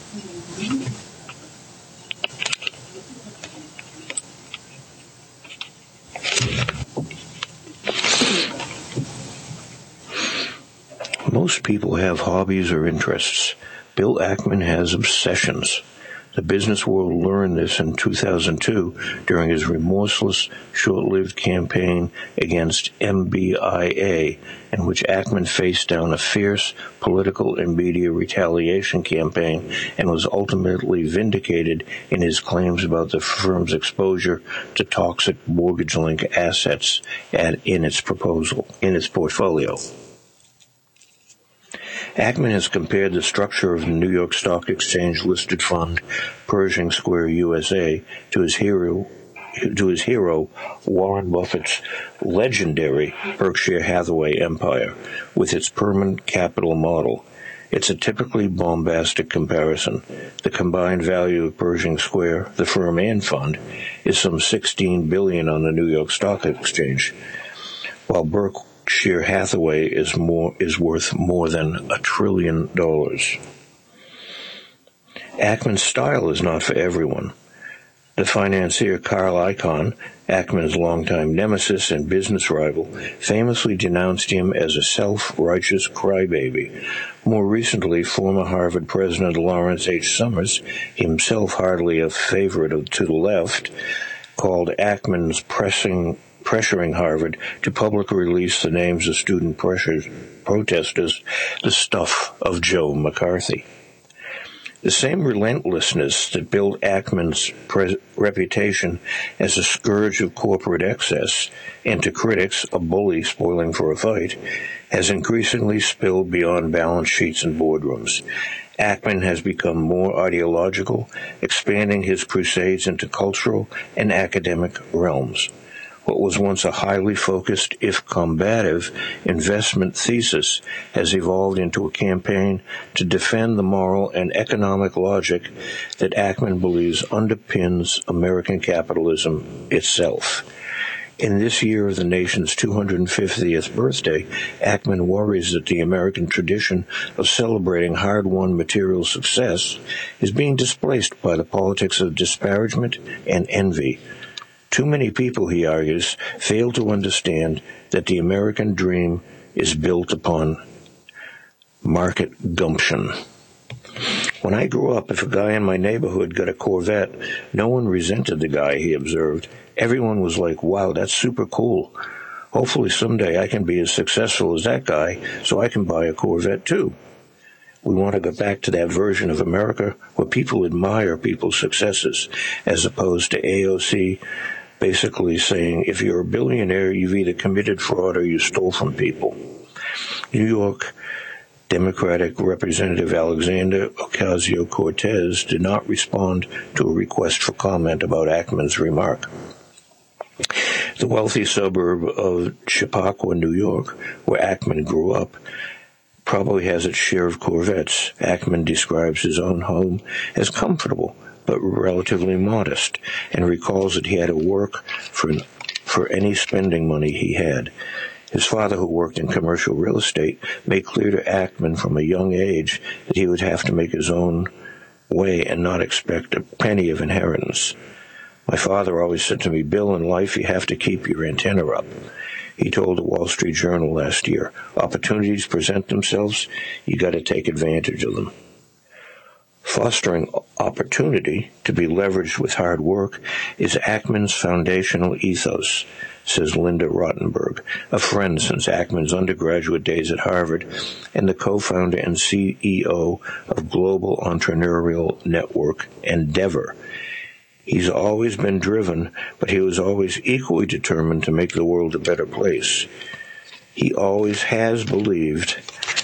Most people have hobbies or interests. Bill Ackman has obsessions. The business world learned this in 2002 during his remorseless, short-lived campaign against MBIA, in which Ackman faced down a fierce political and media retaliation campaign and was ultimately vindicated in his claims about the firm's exposure to toxic mortgage-linked assets in its portfolio. Ackman has compared the structure of the New York Stock Exchange-listed fund, Pershing Square USA, to his hero, Warren Buffett's legendary Berkshire Hathaway empire, with its permanent capital model. It's a typically bombastic comparison. The combined value of Pershing Square, the firm and fund, is some $16 billion on the New York Stock Exchange, while Berkshire Hathaway is worth more than $1 trillion. Ackman's style is not for everyone. The financier Carl Icahn, Ackman's longtime nemesis and business rival, famously denounced him as a self-righteous crybaby. More recently, former Harvard President Lawrence H. Summers, himself hardly a favorite to the left, called Ackman's pressuring Harvard to publicly release the names of student protesters the stuff of Joe McCarthy. The same relentlessness that built Ackman's reputation as a scourge of corporate excess, and to critics a bully spoiling for a fight, has increasingly spilled beyond balance sheets and boardrooms. Ackman has become more ideological, expanding his crusades into cultural and academic realms. What was once a highly focused, if combative, investment thesis has evolved into a campaign to defend the moral and economic logic that Ackman believes underpins American capitalism itself. In this year of the nation's 250th birthday, Ackman worries that the American tradition of celebrating hard-won material success is being displaced by the politics of disparagement and envy. Too many people, he argues, fail to understand that the American dream is built upon market gumption. When I grew up, if a guy in my neighborhood got a Corvette, no one resented the guy, he observed. Everyone was like, wow, that's super cool. Hopefully someday I can be as successful as that guy so I can buy a Corvette too. We want to go back to that version of America where people admire people's successes, as opposed to AOC basically saying, if you're a billionaire, you've either committed fraud or you stole from people. New York Democratic Representative Alexander Ocasio-Cortez did not respond to a request for comment about Ackman's remark. The wealthy suburb of Chappaqua, New York, where Ackman grew up, probably has its share of Corvettes. Ackman describes his own home as comfortable, but relatively modest, and recalls that he had to work for any spending money he had. His father, who worked in commercial real estate, made clear to Ackman from a young age that he would have to make his own way and not expect a penny of inheritance. My father always said to me, Bill, in life you have to keep your antenna up. He told the Wall Street Journal last year, opportunities present themselves, you got to take advantage of them. Fostering opportunity to be leveraged with hard work is Ackman's foundational ethos, says Linda Rottenberg, a friend since Ackman's undergraduate days at Harvard and the co-founder and CEO of global entrepreneurial network Endeavor. He's always been driven, but he was always equally determined to make the world a better place. He always has believed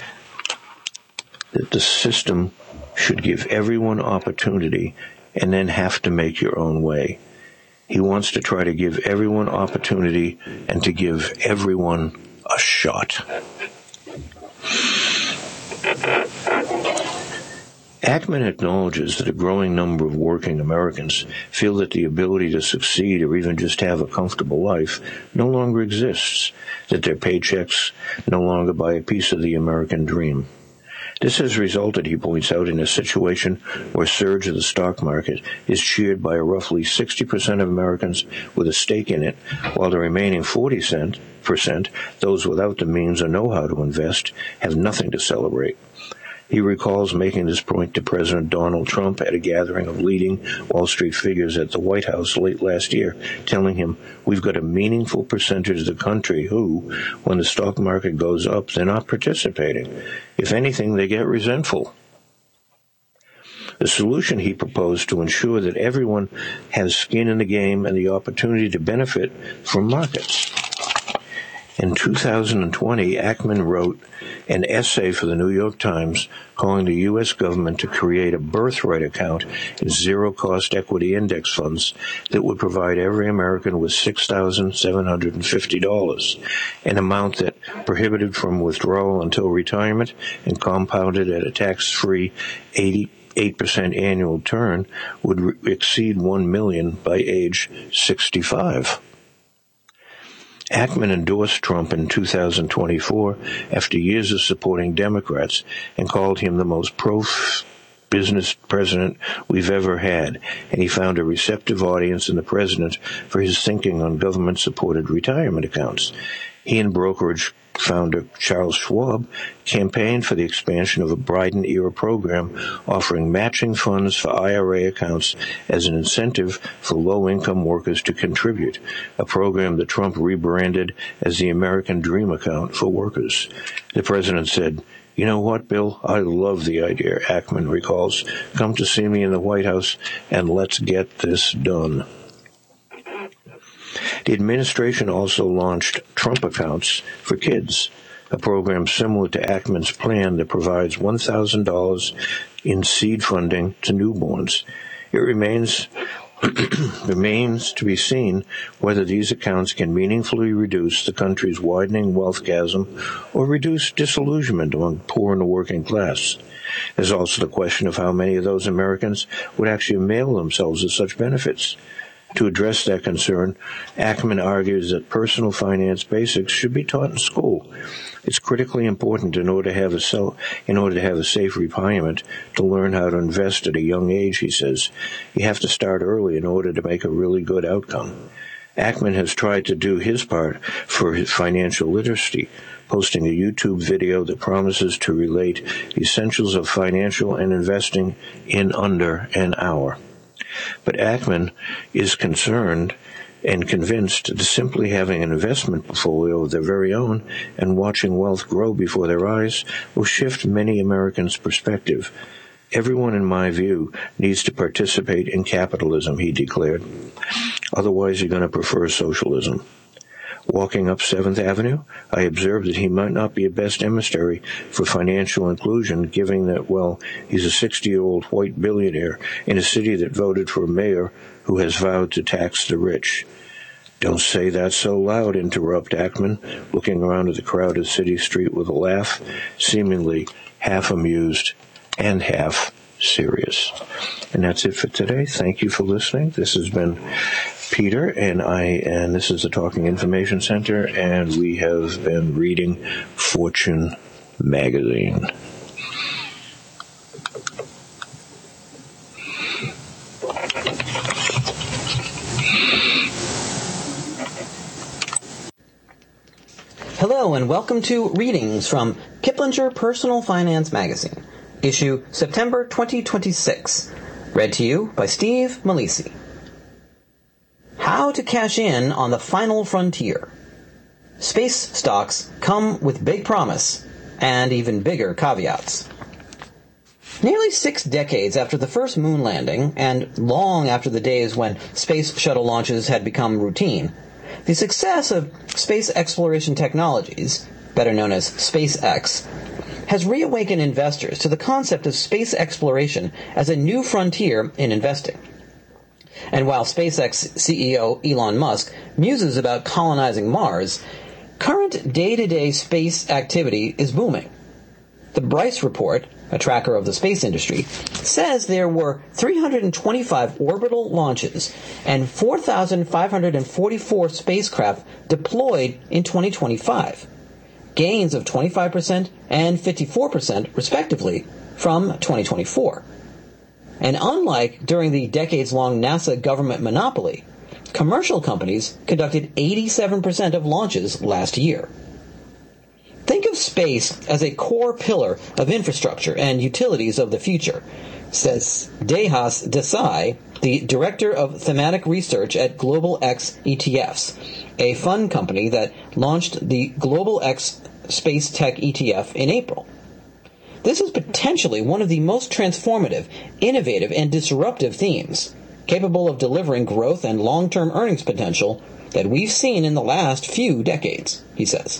that the system should give everyone opportunity and then have to make your own way. He wants to try to give everyone opportunity and to give everyone a shot. Ackman acknowledges that a growing number of working Americans feel that the ability to succeed or even just have a comfortable life no longer exists, that their paychecks no longer buy a piece of the American dream. This has resulted, he points out, in a situation where surge of the stock market is cheered by roughly 60% of Americans with a stake in it, while the remaining 40%, those without the means or know how to invest, have nothing to celebrate. He recalls making this point to President Donald Trump at a gathering of leading Wall Street figures at the White House late last year, telling him, "We've got a meaningful percentage of the country who, when the stock market goes up, they're not participating. If anything, they get resentful." The solution he proposed to ensure that everyone has skin in the game and the opportunity to benefit from markets. In 2020, Ackman wrote an essay for the New York Times calling the U.S. government to create a birthright account in zero-cost equity index funds that would provide every American with $6,750, an amount that, prohibited from withdrawal until retirement and compounded at a tax-free 8% annual return, would exceed $1 million by age 65. Ackman endorsed Trump in 2024 after years of supporting Democrats and called him the most pro-business president we've ever had, and he found a receptive audience in the president for his thinking on government-supported retirement accounts. He and brokerage founder Charles Schwab campaigned for the expansion of a Biden-era program offering matching funds for IRA accounts as an incentive for low-income workers to contribute, a program that Trump rebranded as the American Dream Account for workers. The president said, "You know what, Bill? I love the idea," Ackman recalls. "Come to see me in the White House and let's get this done." The administration also launched Trump Accounts for Kids, a program similar to Ackman's plan that provides $1,000 in seed funding to newborns. It remains to be seen whether these accounts can meaningfully reduce the country's widening wealth chasm or reduce disillusionment among poor and the working class. There's also the question of how many of those Americans would actually avail themselves of such benefits. To address that concern, Ackman argues that personal finance basics should be taught in school. It's critically important in order to have a safe retirement to learn how to invest at a young age, he says. You have to start early in order to make a really good outcome. Ackman has tried to do his part for his financial literacy, posting a YouTube video that promises to relate the essentials of financial and investing in under an hour. But Ackman is concerned and convinced that simply having an investment portfolio of their very own and watching wealth grow before their eyes will shift many Americans' perspective. Everyone, in my view, needs to participate in capitalism, he declared. Otherwise, you're going to prefer socialism. Walking up 7th Avenue, I observed that he might not be a best emissary for financial inclusion, given that, he's a 60-year-old white billionaire in a city that voted for a mayor who has vowed to tax the rich. "Don't say that so loud," interrupt Ackman, looking around at the crowded city street with a laugh, seemingly half amused and half serious. And that's it for today. Thank you for listening. This has been Peter, and this is the Talking Information Center, and we have been reading Fortune magazine. Hello, and welcome to Readings from Kiplinger Personal Finance Magazine, issue September 2026, read to you by Steve Malisi. How to cash in on the final frontier. Space stocks come with big promise and even bigger caveats. Nearly 6 decades after the first moon landing, and long after the days when space shuttle launches had become routine, the success of space exploration technologies, better known as SpaceX, has reawakened investors to the concept of space exploration as a new frontier in investing. And while SpaceX CEO Elon Musk muses about colonizing Mars, current day-to-day space activity is booming. The Bryce Report, a tracker of the space industry, says there were 325 orbital launches and 4,544 spacecraft deployed in 2025. gains of 25% and 54% respectively from 2024. And unlike during the decades-long NASA government monopoly, commercial companies conducted 87% of launches last year. Think of space as a core pillar of infrastructure and utilities of the future, says Dehas Desai, the director of thematic research at Global X ETFs, a fund company that launched the Global X Space Tech ETF in April. This is potentially one of the most transformative, innovative, and disruptive themes, capable of delivering growth and long-term earnings potential that we've seen in the last few decades, he says.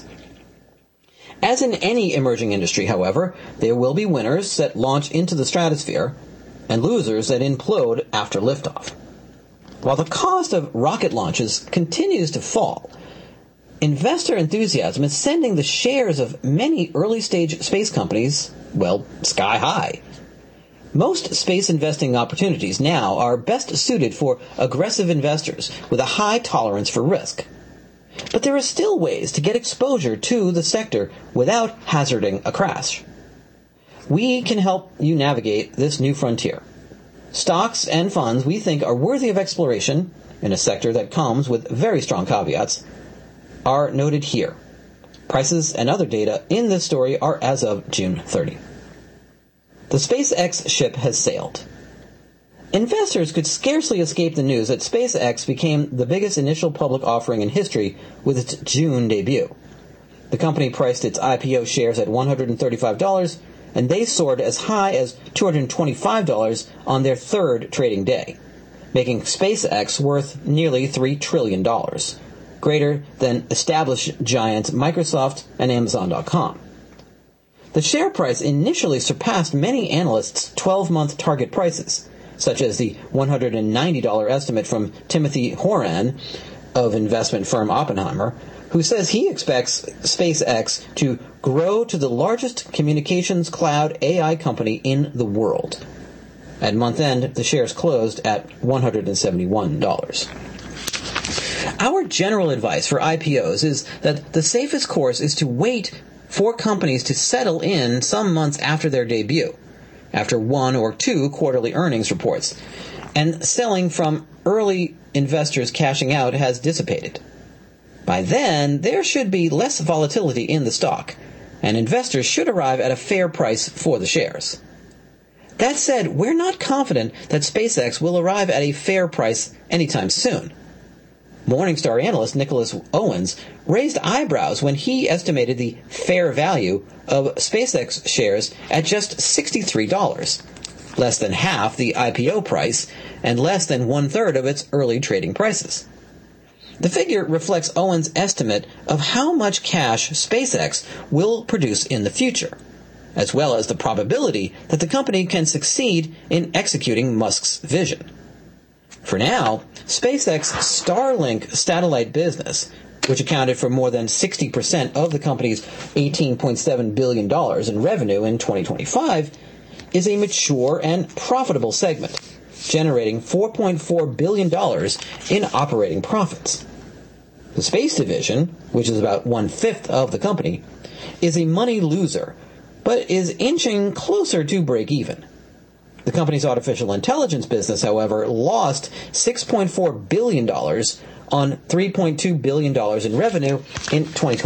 As in any emerging industry, however, there will be winners that launch into the stratosphere and losers that implode after liftoff. While the cost of rocket launches continues to fall, investor enthusiasm is sending the shares of many early-stage space companies, well, sky high. Most space investing opportunities now are best suited for aggressive investors with a high tolerance for risk. But there are still ways to get exposure to the sector without hazarding a crash. We can help you navigate this new frontier. Stocks and funds we think are worthy of exploration in a sector that comes with very strong caveats are noted here. Prices and other data in this story are as of June 30. The SpaceX ship has sailed. Investors could scarcely escape the news that SpaceX became the biggest initial public offering in history with its June debut. The company priced its IPO shares at $135, and they soared as high as $225 on their third trading day, making SpaceX worth nearly $3 trillion, greater than established giants Microsoft and Amazon.com. The share price initially surpassed many analysts' 12-month target prices, such as the $190 estimate from Timothy Horan of investment firm Oppenheimer, who says he expects SpaceX to grow to the largest communications cloud AI company in the world. At month end, the shares closed at $171. Our general advice for IPOs is that the safest course is to wait for companies to settle in some months after their debut, after one or two quarterly earnings reports, and selling from early investors cashing out has dissipated. By then, there should be less volatility in the stock, and investors should arrive at a fair price for the shares. That said, we're not confident that SpaceX will arrive at a fair price anytime soon. Morningstar analyst Nicholas Owens raised eyebrows when he estimated the fair value of SpaceX shares at just $63, less than half the IPO price and less than one-third of its early trading prices. The figure reflects Owens' estimate of how much cash SpaceX will produce in the future, as well as the probability that the company can succeed in executing Musk's vision. For now, SpaceX's Starlink satellite business, which accounted for more than 60% of the company's $18.7 billion in revenue in 2025, is a mature and profitable segment, generating $4.4 billion in operating profits. The space division, which is about one-fifth of the company, is a money loser, but is inching closer to break even. The company's artificial intelligence business, however, lost $6.4 billion on $3.2 billion in revenue in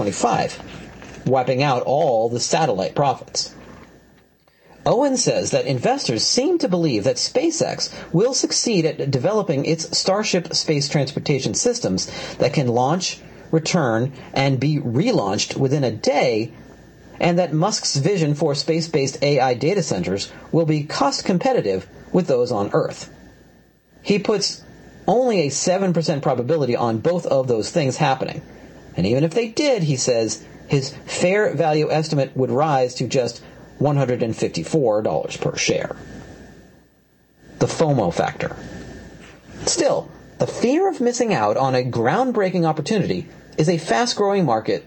2025, wiping out all the satellite profits. Owen says that investors seem to believe that SpaceX will succeed at developing its Starship space transportation systems that can launch, return, and be relaunched within a day, and that Musk's vision for space-based AI data centers will be cost-competitive with those on Earth. He puts only a 7% probability on both of those things happening, and even if they did, he says, his fair value estimate would rise to just $154 per share. The FOMO factor. Still, the fear of missing out on a groundbreaking opportunity in a fast-growing market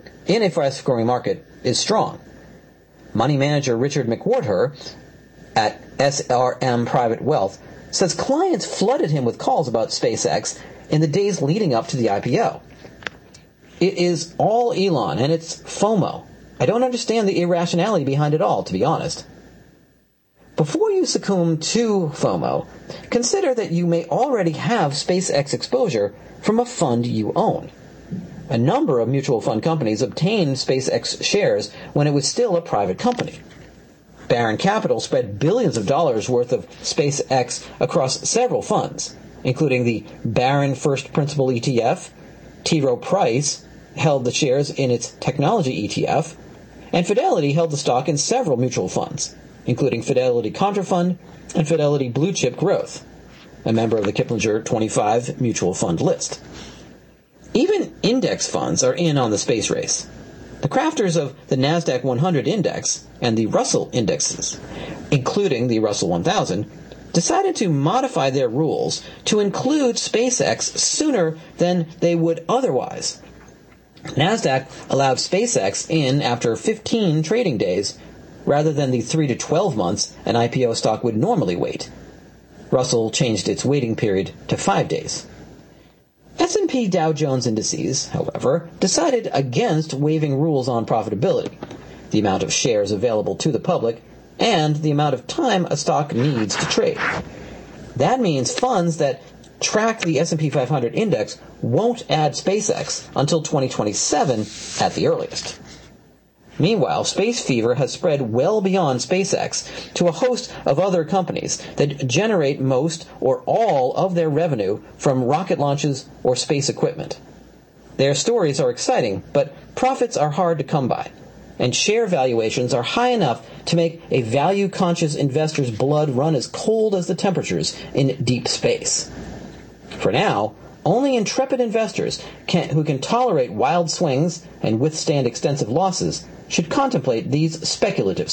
is strong. Money manager Richard McWhorter at SRM Private Wealth says clients flooded him with calls about SpaceX in the days leading up to the IPO. It is all Elon and it's FOMO, I don't understand the irrationality behind it all, to be honest. Before you succumb to FOMO, consider that you may already have SpaceX exposure from a fund you own. A number of mutual fund companies obtained SpaceX shares when it was still a private company. Barron Capital spread billions of dollars worth of SpaceX across several funds, including the Barron First Principal ETF, T. Rowe Price held the shares in its Technology ETF, and Fidelity held the stock in several mutual funds, including Fidelity Contra Fund and Fidelity Blue Chip Growth, a member of the Kiplinger 25 mutual fund list. Even index funds are in on the space race. The crafters of the NASDAQ 100 index and the Russell indexes, including the Russell 1000, decided to modify their rules to include SpaceX sooner than they would otherwise. NASDAQ allowed SpaceX in after 15 trading days, rather than the 3 to 12 months an IPO stock would normally wait. Russell changed its waiting period to 5 days. S&P Dow Jones Indices, however, decided against waiving rules on profitability, the amount of shares available to the public, and the amount of time a stock needs to trade. That means funds that track the S&P 500 index won't add SpaceX until 2027 at the earliest. Meanwhile, space fever has spread well beyond SpaceX to a host of other companies that generate most or all of their revenue from rocket launches or space equipment. Their stories are exciting, but profits are hard to come by, and share valuations are high enough to make a value-conscious investor's blood run as cold as the temperatures in deep space. For now, only intrepid investors who can tolerate wild swings and withstand extensive losses should contemplate these speculative